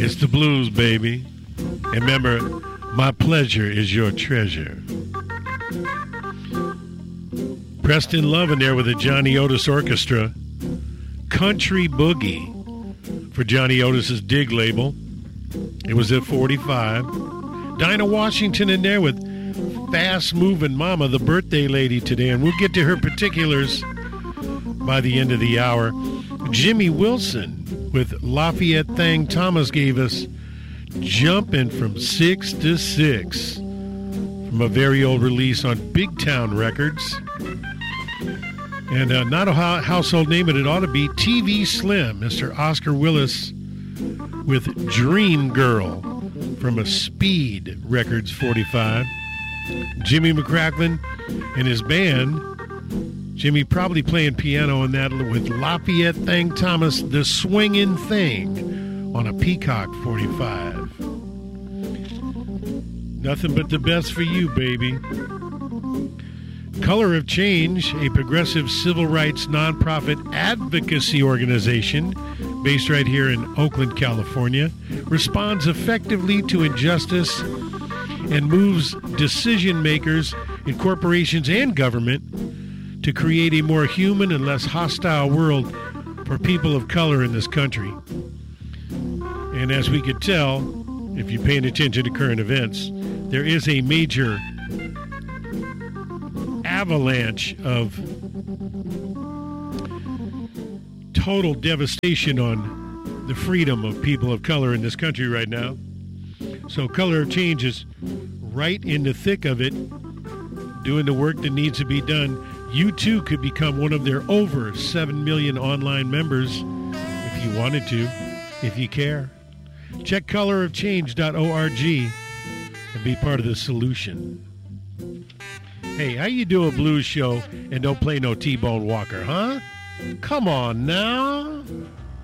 It's the blues, baby. And remember, my pleasure is your treasure. Preston Love in there with the Johnny Otis Orchestra. Country Boogie for Johnny Otis's Dig label. It was at 45. Dinah Washington in there with Fast Moving Mama, the birthday lady today, and we'll get to her particulars by the end of the hour. Jimmy Wilson with Lafayette Thang Thomas gave us Jumping from 6 to 6 from a very old release on Big Town Records. And not a household name, but it ought to be TV Slim, Mr. Oscar Willis with Dream Girl from a Speed Records 45. Jimmy McCracklin and his band, Jimmy probably playing piano on that with Lafayette Thang Thomas, The Swingin' Thing on a Peacock 45. Nothing but the best for you, baby. Color of Change, a progressive civil rights nonprofit advocacy organization based right here in Oakland, California, responds effectively to injustice and moves decision makers in corporations and government to create a more human and less hostile world for people of color in this country. And as we could tell, if you're paying attention to current events, there is a major avalanche of total devastation on the freedom of people of color in this country right now. So Color of Change is right in the thick of it, doing the work that needs to be done. You too could become one of their over 7 million online members if you wanted to, if you care. Check colorofchange.org and be part of the solution. Hey, how you do a blues show and don't play no T-Bone Walker, huh? Come on now.